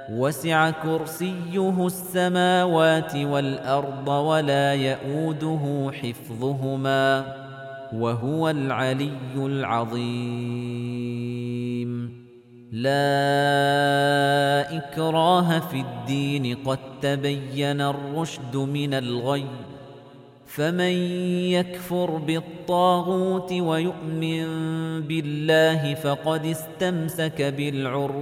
وسع كرسيه السماوات والأرض ولا يئوده حفظهما وهو العلي العظيم لا إكراه في الدين قد تبين الرشد من الغي فمن يكفر بالطاغوت ويؤمن بالله فقد استمسك بالعروة